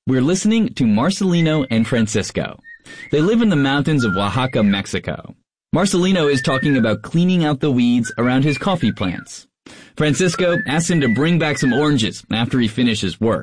We're listening to Marcelino and Francisco. They live in the mountains of Oaxaca, Mexico. Marcelino is talking about cleaning out the weeds around his coffee plants. Francisco asks him to bring back some oranges after he finishes work.